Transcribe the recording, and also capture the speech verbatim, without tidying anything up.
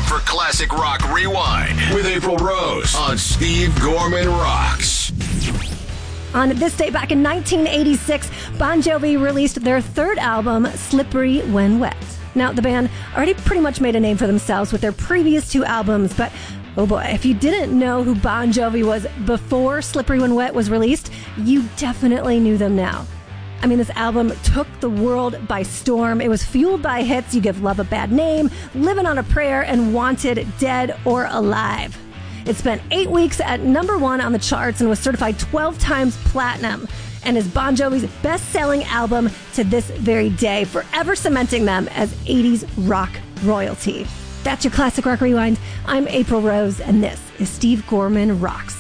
for Classic Rock Rewind with April Rose on Steve Gorman Rocks. On this day back in nineteen eighty-six, Bon Jovi released their third album, Slippery When Wet. Now, the band already pretty much made a name for themselves with their previous two albums, but oh boy, if you didn't know who Bon Jovi was before Slippery When Wet was released, you definitely knew them now. I mean, this album took the world by storm. It was fueled by hits You Give Love a Bad Name, Living on a Prayer, and Wanted, Dead or Alive. It spent eight weeks at number one on the charts and was certified twelve times platinum, and is Bon Jovi's best-selling album to this very day, forever cementing them as eighties rock royalty. That's your Classic Rock Rewind. I'm April Rose, and this is Steve Gorman Rocks.